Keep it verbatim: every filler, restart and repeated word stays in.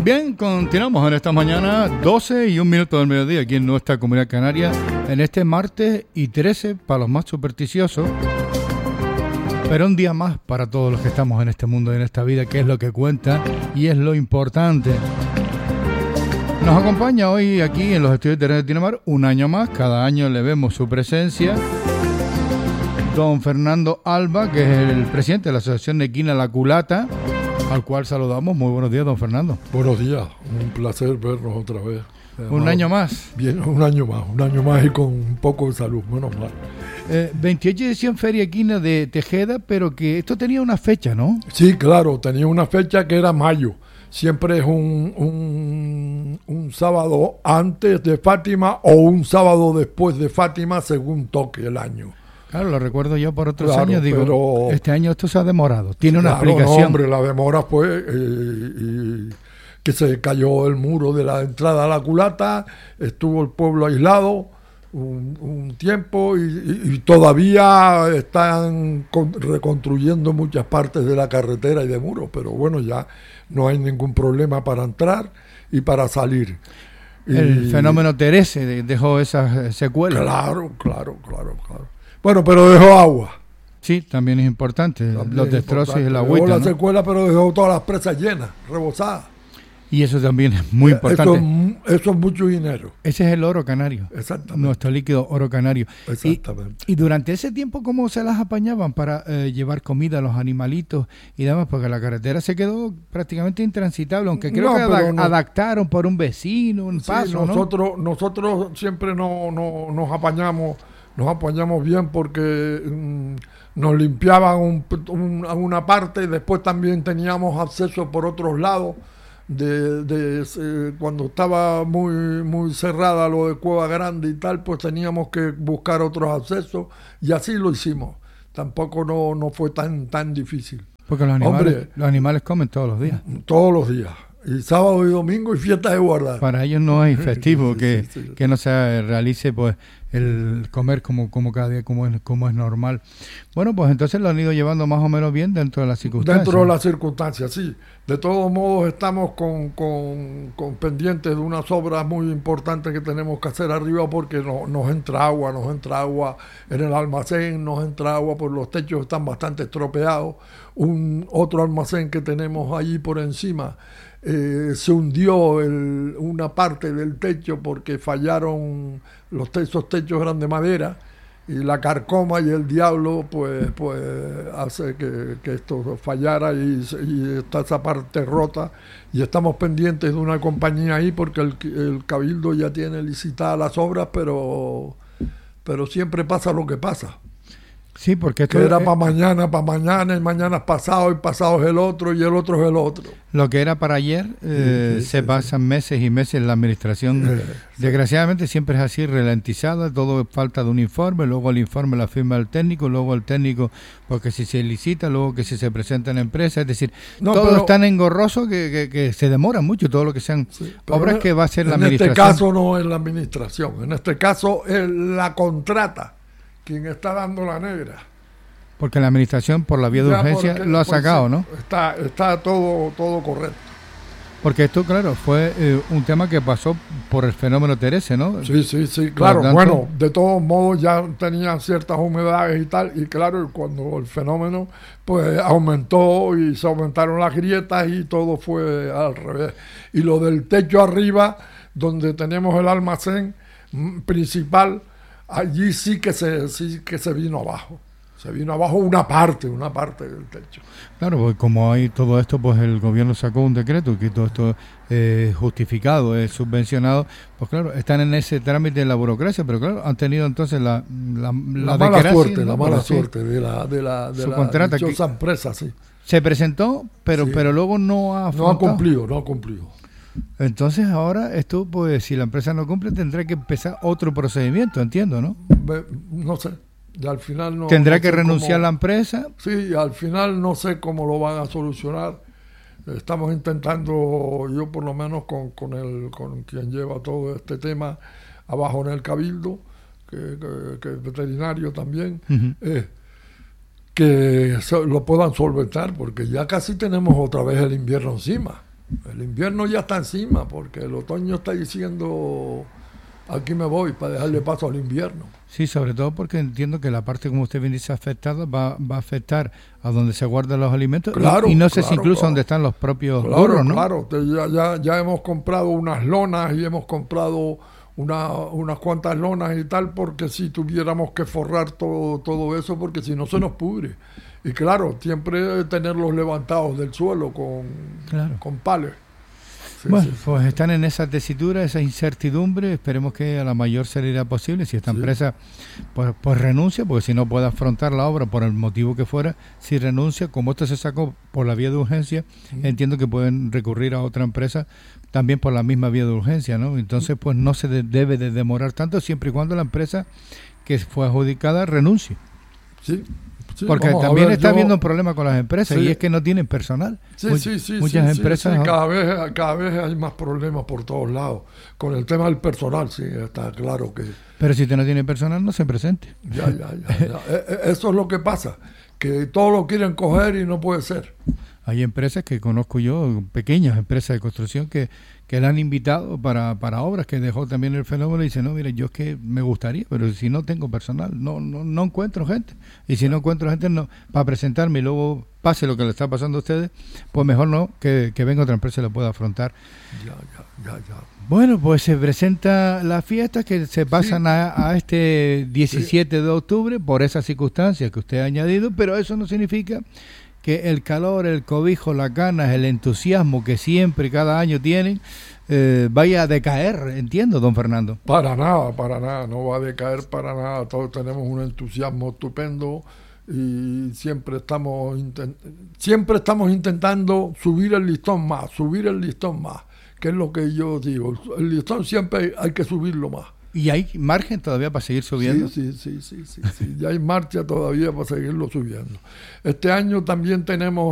Bien, continuamos en esta mañana, doce y un minuto del mediodía, aquí en nuestra comunidad canaria, en este martes y trece para los más supersticiosos, pero un día más para todos los que estamos en este mundo y en esta vida, que es lo que cuenta y es lo importante. Nos acompaña hoy aquí en los estudios de Radio Tinamar un año más, cada año le vemos su presencia, don Fernando Alba, que es el presidente de la Asociación de Equina La Culata, al cual saludamos. Muy buenos días, don Fernando. Buenos días, un placer vernos otra vez. Además, un año más. Bien, un año más, un año más y con un poco de salud, menos mal. Eh, veintiocho edición Feria Equina de Tejeda, pero que esto tenía una fecha, ¿no? Sí, claro, tenía una fecha que era mayo. Siempre es un, un, un sábado antes de Fátima o un sábado después de Fátima, según toque el año. Claro, lo recuerdo yo por otros claro, años, digo, pero, este año esto se ha demorado, tiene una claro, explicación. No, hombre, la demora fue eh, y que se cayó el muro de la entrada a la culata, estuvo el pueblo aislado un, un tiempo y, y, y todavía están con, reconstruyendo muchas partes de la carretera y de muros, pero bueno, ya no hay ningún problema para entrar y para salir. El y, fenómeno Terese dejó esas secuelas. Claro, claro, claro, claro. Bueno, pero dejó agua. Sí, también es importante, también los es destrozos importante. y el Dejó agüita, la ¿no? secuela, pero dejó todas las presas llenas, rebosadas. Y eso también es muy importante. Eso, eso es mucho dinero. Ese es el oro canario. Exactamente. Nuestro líquido oro canario. Exactamente. Y, y durante ese tiempo, ¿cómo se las apañaban para eh, llevar comida a los animalitos y demás? Porque la carretera se quedó prácticamente intransitable, aunque creo no, que ad- no. adaptaron por un vecino, un sí, paso, nosotros, ¿no? Nosotros siempre no, no, nos apañamos, nos apañamos bien porque mmm, nos limpiaban un, un, una parte y después también teníamos acceso por otros lados. De, de eh, cuando estaba muy muy cerrada lo de Cueva Grande y tal, pues teníamos que buscar otros accesos y así lo hicimos. Tampoco no, no fue tan tan difícil. Porque los animales, Hombre, los animales comen todos los días. Todos los días. Y sábado y domingo y fiestas de guardar. Para ellos no hay festivo sí, que, sí, sí. que no se realice pues el comer como, como cada día, como es, como es normal. Bueno, pues entonces lo han ido llevando más o menos bien dentro de las circunstancias. Dentro de las circunstancias, sí. De todos modos estamos con, con, con pendientes de unas obras muy importantes que tenemos que hacer arriba porque no, nos entra agua, nos entra agua en el almacén, nos entra agua por los techos, están bastante estropeados. Un otro almacén que tenemos allí por encima eh, se hundió el, una parte del techo porque fallaron los te- esos techos eran de madera. Y la carcoma y el diablo pues pues hace que, que esto fallara y, y está esa parte rota y estamos pendientes de una compañía ahí porque el, el Cabildo ya tiene licitadas las obras, pero pero siempre pasa lo que pasa. Sí, porque esto que era es, para mañana, para mañana, y mañana es pasado, y pasado es el otro, y el otro es el otro. lo que era para ayer, eh, Sí, sí, se sí, pasan meses y meses en la administración. Eh, Desgraciadamente siempre es así, ralentizada, todo es falta de un informe, luego el informe la firma el técnico, luego el técnico, porque si se licita, luego que si se presenta en la empresa, es decir, No, todo pero- es tan engorroso que, que, que se demora mucho, todo lo que sean Sí, pero obras en- que va a hacer la en administración. este caso no es la administración, en este caso es la contrata quien está dando la negra. Porque la administración, por la vía de Ya, urgencia, porque, lo ha pues, sacado, sí, ¿no? Está, está todo, todo correcto. Porque esto, claro, fue eh, un tema que pasó por el fenómeno Terese, ¿no? Sí, sí, sí, Por claro. lo tanto- Bueno, de todos modos ya tenía ciertas humedades y tal, y claro, cuando el fenómeno pues aumentó y se aumentaron las grietas y todo fue al revés. Y lo del techo arriba, donde tenemos el almacén mm, principal, allí sí que se, sí que se vino abajo. Se vino abajo una parte, una parte del techo. Claro, pues como hay todo esto, pues el gobierno sacó un decreto que todo esto es justificado, es subvencionado, pues claro, están en ese trámite de la burocracia, pero claro, han tenido entonces la la, La, la mala desgracia, suerte, ¿no? la Por mala así. suerte de la, de la, de Su la contrata dichosa que- empresa, sí. Se presentó, pero Sí. pero luego no ha No ha afrontado. cumplido, no ha cumplido. Entonces ahora esto, pues si la empresa no cumple, tendrá que empezar otro procedimiento, entiendo, ¿no? Ve- No sé, y al final no... Tendrá no que sé renunciar cómo- la empresa. Sí, al final no sé cómo lo van a solucionar. Estamos intentando, yo por lo menos con, con, el, con quien lleva todo este tema abajo en el Cabildo, que, que, que es veterinario también, Uh-huh. eh, que so- lo puedan solventar, porque ya casi tenemos otra vez el invierno encima. El invierno ya está encima, porque el otoño está diciendo, aquí me voy, para dejarle paso al invierno. Sí, sobre todo porque entiendo que la parte, como usted bien dice, afectada va, va a afectar a donde se guardan los alimentos, claro, y, y no sé claro, si incluso claro. donde están los propios claro, burros, ¿no? Claro, ya, ya, ya hemos comprado unas lonas y hemos comprado una, unas cuantas lonas y tal, porque si tuviéramos que forrar todo, todo eso, porque si no se nos pudre. Y claro, siempre tenerlos levantados del suelo con, claro. con pales. Sí, bueno, sí, pues sí. están en esa tesitura, esa incertidumbre. Esperemos que a la mayor celeridad posible, si esta sí. empresa pues, pues renuncia, porque si no puede afrontar la obra por el motivo que fuera, si renuncia, como esto se sacó por la vía de urgencia, sí. entiendo que pueden recurrir a otra empresa también por la misma vía de urgencia, ¿no? Entonces, pues no se de, debe de demorar tanto siempre y cuando la empresa que fue adjudicada renuncie. Sí. Sí, porque también ver, está yo... habiendo un problema con las empresas, sí. y es que no tienen personal. Sí, Much- sí, sí. muchas sí, empresas... sí, sí. ¿no? Cada vez, cada vez hay más problemas por todos lados. Con el tema del personal, sí, está claro que... Pero si usted no tiene personal, no se presente. Ya, ya, ya. ya. Eso es lo que pasa, que todos lo quieren coger y no puede ser. Hay empresas que conozco yo, pequeñas empresas de construcción, que, que le han invitado para, para obras, que dejó también el fenómeno y dice, no, mire, yo es que me gustaría, pero si no tengo personal, no no, no encuentro gente. Y si no encuentro gente no para presentarme y luego pase lo que le está pasando a ustedes, pues mejor no, que, que venga otra empresa y lo pueda afrontar. Ya, ya, ya, ya. Bueno, pues se presenta la fiesta que se pasan sí. a, a este diecisiete sí. de octubre por esas circunstancias que usted ha añadido, pero eso no significa que el calor, el cobijo, las ganas, el entusiasmo que siempre, cada año tienen, eh, vaya a decaer, entiendo, don Fernando. Para nada, para nada, no va a decaer para nada. Todos tenemos un entusiasmo estupendo y siempre estamos, intent- siempre estamos intentando subir el listón más, subir el listón más, que es lo que yo digo. El listón siempre hay que subirlo más. ¿Y hay margen todavía para seguir subiendo? Sí, sí, sí, sí, sí, sí. Ya hay marcha todavía para seguirlo subiendo. Este año también tenemos